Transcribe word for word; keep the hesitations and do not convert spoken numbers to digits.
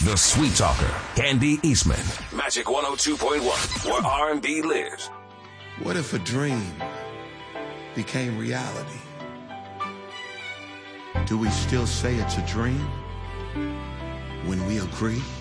the sweet talker, Candy Eastman. Magic one oh two point one, where R and B lives. What if a dream became reality? Do we still say it's a dream when we agree?